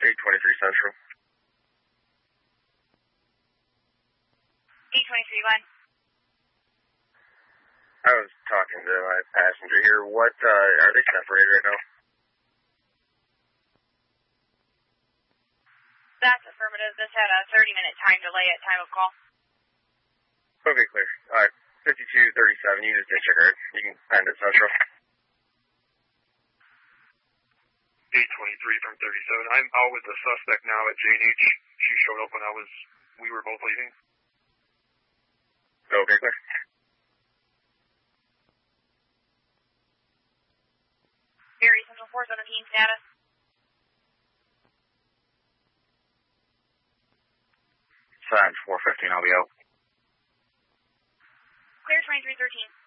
823 Central. 823 1. I was talking to my passenger here. What, are they separated right now? That's affirmative. This had a 30-minute time delay at time of call. Okay, clear. 5237, you just disregard. You can find it Central. 823 from 37. I'm out with the suspect now at J&H. She showed up when we were both leaving. Okay, clear. Very Central 417 status. Sign 415, I'll be out. Clear 2313.